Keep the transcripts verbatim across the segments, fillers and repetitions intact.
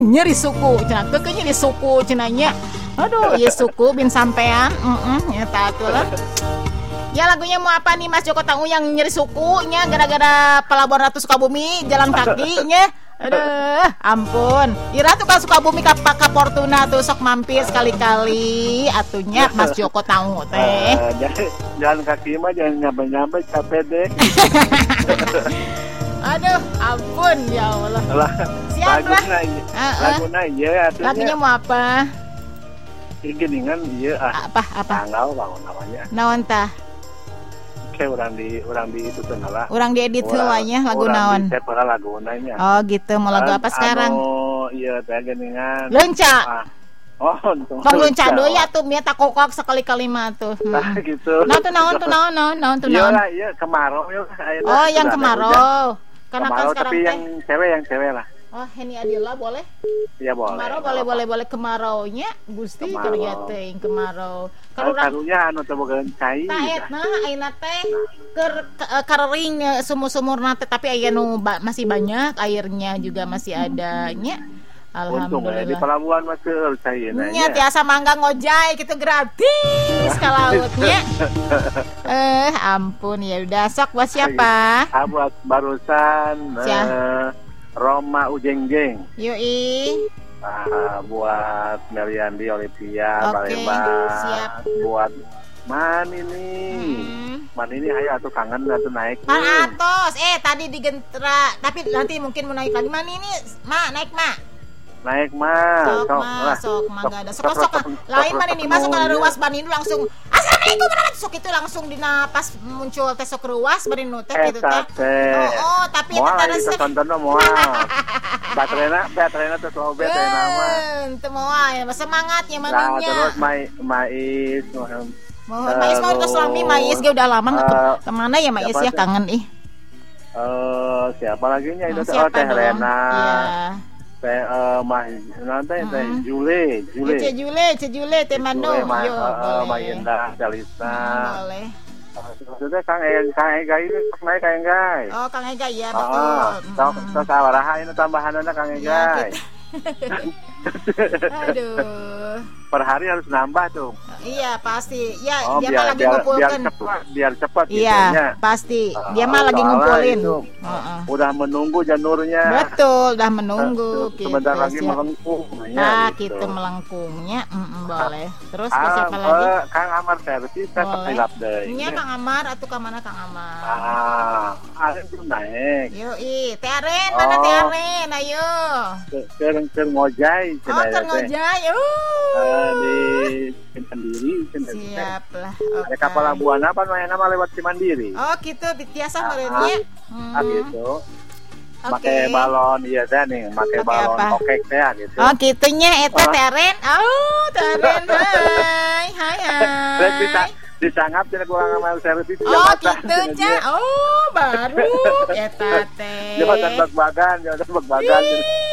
nyeri suku cenah keke nyeri suku cenanya. Aduh, ya suku bin sampean. Heeh, nyata atuh. Ya lagunya mau apa nih Mas Joko Tangguh yang nyeri sukunya gara-gara Pelabuhan Ratu Sukabumi jalan kakinya. Aduh, ampun. Ira tuh kalau Sukabumi ka ka Fortuna tuh sok mampir sekali-kali atunya Mas Joko Tangguh teh. Uh, jalan kaki mah jangan nyampe-nyampe capek deh. Aduh, ampun ya Allah. Lah, siap lah. Uh, Laguna iya atunya. Lagunya mau apa? Geningan iya ah. Apa apa? Tanggal bangun namanya. Naon tah? Kayak orang di orang di itu tuh lah. Orang diedit heuanya lagu naon? Orang di lagu nanya. Oh gitu, mau lagu apa sekarang? Oh iya teh geningan. Leunca. Ah. Oh, untung. Bang leunca deui atuh nya tak kokok sekali-kali mah tuh. Nah gitu. Naon tuh naon tuh naon naon naon tuh naon? Iya lah, iya kemarau ya. Oh, yang kemarau. Karena kan sekarang tapi yang cewek yang cewek lah. Oh, Henny Adila boleh? Iya boleh. Kemarau boleh boleh boleh kemarau-nya Gusti kerja teh kemarau. Kalau karunya anu teh boga cai. Tah etna ayeuna teh keur karering sumur-sumurna teh tapi aya nu masih banyak airnya juga masih ada nya. Alhamdulillah. Untung, di pelabuhan mah keur cairna. Nya tiasa mangga ngojay kitu gratis ka lautnya. Eh ampun ya udah sok buat siapa? Ah buat barusan eh Roma Ujengjeng. Yoi. Ah, buat Meliandi Olivia okay, Baleba. Siap. Buat Man ini. Hmm. Man ini hayu atuh kangen atuh naik. Man atos. Eh tadi digentra, tapi nanti mungkin mau naik lagi. Man ini, Ma, naik, Ma. Naik mah. Sok, sok Ma, sok mangga ada. Sok, sok, sok. Lain Man ini masuk ke ruas ban ini langsung assalamualaikum warahmatullahi sok itu langsung dina pas muncul teh sok ruas bari nu teh kitu teh. Oh, oh, tapi eta teh resep. Tonton moal. Baterena, baterena teh soal baterena mah. Teu moal, semangat ya maninya. Nah, terus mai mais. Mohon mais mau terus lami mais ge udah lama enggak kemana ya mais ya kangen ih. Eh, siapa lagi nya itu teh Teh Rena. Iya. Teh eh mah nanti teh Jule, Jule. Cek Jule, Cek Jule teh Mano. Yo, boleh. Indah, Jalisa. Boleh. Maksudnya Kang Ega, Kang Ega ini naik Kang Ega. Oh, Kang Ega ya betul. Sok sok sawaraha ini tambahanana Kang Ega. Aduh. Per hari harus nambah tuh. Iya pasti. Ya oh, dia biar, mah lagi biar, ngumpulkan. Biar cepat, biar cepat. Iya gitu, pasti. Dia mah lagi ngumpulin. Itu, uh-uh. Udah menunggu janurnya. Betul, udah menunggu. Gitu, sebentar lagi siap. melengkung. Nah, gitu. gitu melengkungnya, mm-mm, boleh. Terus ah, siapa lagi? Uh, Kang Amar servis kan tersilap deh. Iya Kang Amar atau ke mana Kang Amar? Ah, Aren belum naik. Yoi, Teh Aren, mana Teh Aren? Ayo. Ker ker ngojay. Oh, ker ngojay. Uh. Di Cimandiri. Siap lah. Okay. Ada kapal labuan apa namanya nama lewat Cimandiri. Oh gitu, biasa merenya. Hmm. Ah gitu. Pakai okay. balon iya teh nih, pakai balon kokek teh gitu. Oh gitunya eta Teh Aren. Oh, Teh Aren. Hai, hai hai. Disangap cenah kurang amal servis. Oh gitu nya. Oh, baru eta teh. Jabatan bag-bagan, jabatan bag-bagan.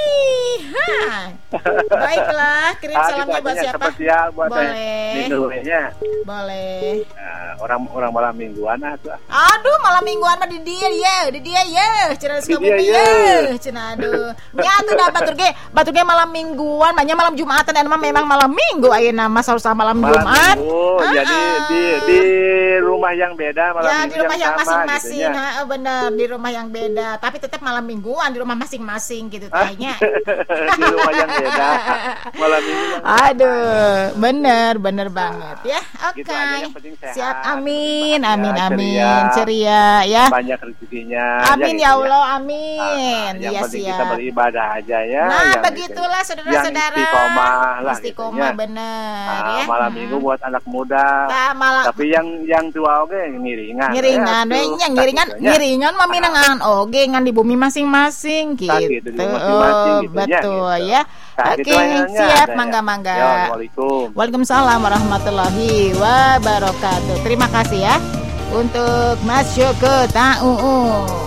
Baiklah, kirim ah, salamnya buat siapa? Spesial buat boleh. Mingguannya. Boleh. Nah, orang orang malam mingguan atuh. Aduh, malam mingguan mah di dia ya, di dia ya. Cenah Sukabumi ya. Cenah aduh. Nya atuh da batur ge, batur ge malam mingguan, banyak malam Jumatan dan memang malam Minggu ayeuna mah saurus malam Jumat. Oh, ah, jadi di di rumah yang beda malam ya, minggu di rumah yang, yang masing-masing. Gitu, nah, bener di rumah yang beda, tapi tetap malam mingguan di rumah masing-masing gitu kayaknya. Di rumah yang beda malam minggu. Aduh, bener bener banget ya. Oke. Okay. Gitu siap, amin, amin, amin, ceria, ceria ya. Banyak rezekinya. Amin ya, ya Allah, amin. Nah, yang ya penting siap. Kita beribadah aja ya. Nah, begitulah saudara-saudara. Istiqomah lah. Istiqomah gitu, bener nah, ya. Malam minggu buat anak muda. Nah, malam... Tapi yang yang tua oge ngiringan. Ngiringan, ya, yang ngiringan, ngiringan mah minangan oge ngan di bumi masing-masing gitu. gitu di masing-masing oh, gitu, betul ya. Gitu. Nah, Oke, gitu siap, ya. mangga-mangga. Assalamualaikum. Waalaikumsalam warahmatullahi wabarakatuh. Terima kasih ya untuk Mas Joko Tangguh.